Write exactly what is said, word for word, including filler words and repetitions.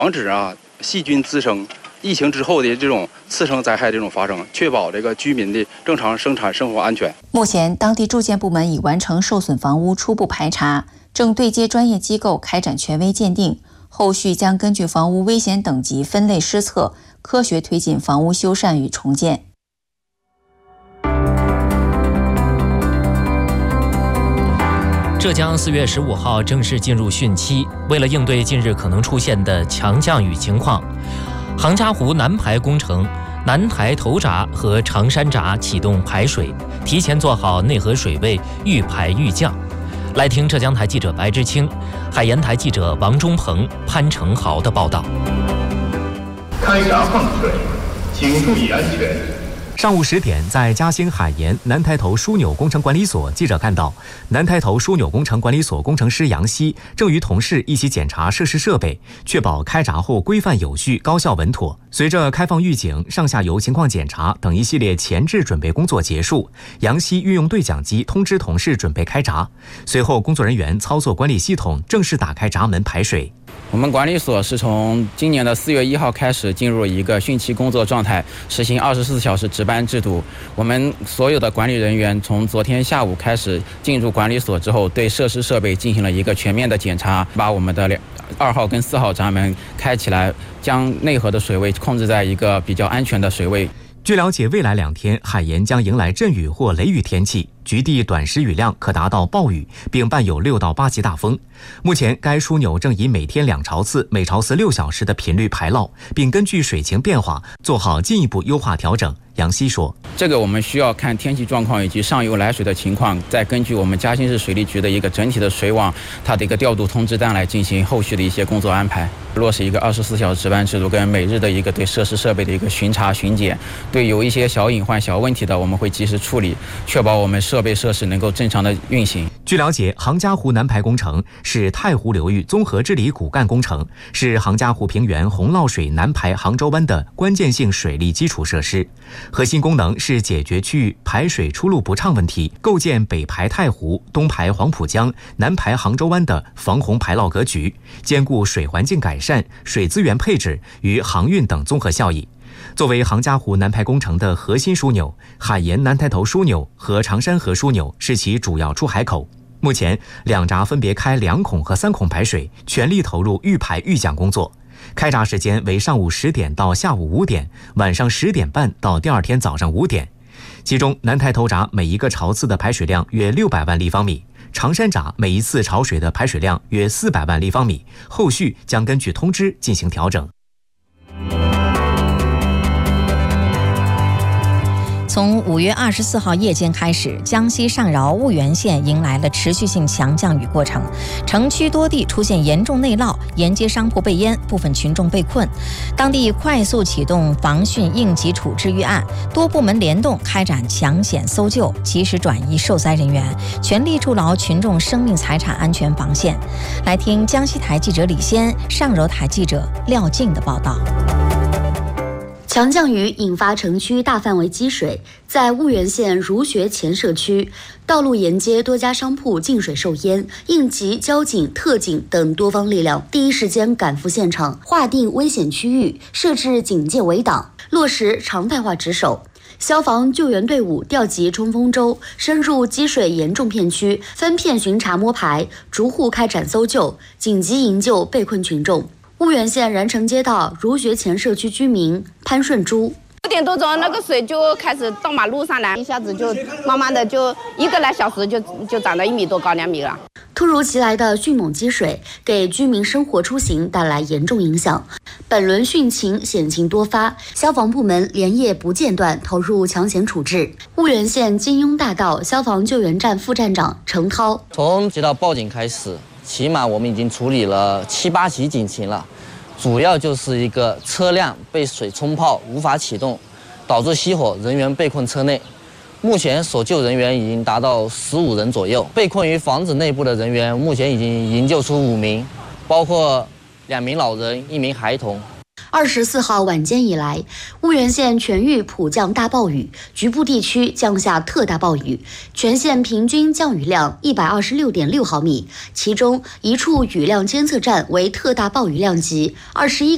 防止啊细菌滋生。疫情之后的这种次生灾害这种发生，确保这个居民的正常生产生活安全。 目前，当地住建部门已完成受损房屋初步排查，正对接专业机构开展权威鉴定，后续将根据房屋危险等级分类施测，科学推进房屋修缮与重建。 浙江四月十五号正式进入汛期，为了应对近日可能出现的强降雨情况，杭嘉湖南排工程南台头闸和长山闸启动排水，提前做好内河水位预排预降。来听浙江台记者白之清、海盐台记者王忠鹏、潘成豪的报道。 开闸放水，请注意安全。 上午十点，在嘉兴海盐南台头枢纽工程管理所，记者看到南台头枢纽工程管理所工程师杨希正与同事一起检查设施设备，确保开闸后规范有序、高效稳妥。随着开放预警、上下游情况检查等一系列前置准备工作结束，杨希运用对讲机通知同事准备开闸。随后，工作人员操作管理系统，正式打开闸门排水。 我们管理所是从今年的四月一号开始进入一个汛期工作状态，实行二十四小时值班制度。我们所有的管理人员从昨天下午开始进入管理所之后，对设施设备进行了一个全面的检查，把我们的二号跟四号闸门开起来，将内河的水位控制在一个比较安全的水位。 据了解，未来两天海盐将迎来阵雨或雷雨天气，局地短时雨量可达到暴雨，并伴有六到八级大风。目前，该枢纽正以每天两潮次、每潮次六小时的频率排涝，并根据水情变化做好进一步优化调整。杨希说：“ 这个我们需要看天气状况以及上游来水的情况，再根据我们嘉兴市水利局的一个整体的水网，它的一个调度通知单来进行后续的一些工作安排。落实一个二十四小时值班制度，跟每日的一个对设施设备的一个巡查巡检，对有一些小隐患、小问题的，我们会及时处理，确保我们设备设施能够正常的运行。” 据了解，杭嘉湖南排工程是太湖流域综合治理骨干工程，是杭嘉湖平原洪涝水南排杭州湾的关键性水利基础设施。核心功能是解决区域排水出路不畅问题，构建北排太湖、东排黄浦江、南排杭州湾的防洪排涝格局，兼顾水环境改善、水资源配置与航运等综合效益。作为杭嘉湖南排工程的核心枢纽，海盐南台头枢纽和长山河枢纽是其主要出海口。目前，两闸分别开两孔和三孔排水，全力投入预排预降工作。开闸时间为上午十点到下午五点，晚上十点半到第二天早上五点。其中，南台头闸每一个潮次的排水量约六百万立方米，长山闸每一次潮水的排水量约四百万立方米，后续将根据通知进行调整。 从五月二十四号夜间开始，江西上饶婺源县迎来了持续性强降雨过程，城区多地出现严重内涝，沿街商铺被淹，部分群众被困。当地快速启动防汛应急处置预案，多部门联动开展抢险搜救，及时转移受灾人员，全力筑牢群众生命财产安全防线。来听江西台记者李先、上柔台记者廖静的报道。 强降雨引发城区大范围积水，在婺源县儒学前社区，道路沿街多家商铺进水受淹，应急、交警、特警等多方力量第一时间赶赴现场，划定危险区域，设置警戒围挡，落实常态化值守。消防救援队伍调集冲锋舟，深入积水严重片区，分片巡查摸排，逐户开展搜救，紧急营救被困群众。婺源县然城街道儒学前社区居民潘顺珠： 五点多钟，那个水就开始到马路上来，一下子就慢慢的就一个来小时就就涨到一米多高，两米了。 突如其来的迅猛积水给居民生活出行带来严重影响。本轮汛情险情多发，消防部门连夜不间断投入抢险处置。婺源县金庸大道消防救援站副站长程涛： 从接到报警开始，起码我们已经处理了七八起警情了，主要就是一个车辆被水冲泡无法启动，导致熄火，人员被困车内。目前所救人员已经达到十五人左右，被困于房子内部的人员目前已经营救出五名，包括两名老人、一名孩童。 二十四号晚间以来，婺源县全域普降大暴雨，局部地区降下特大暴雨，全县平均降雨量一百二十六点六毫米，其中一处雨量监测站为特大暴雨量级，二十一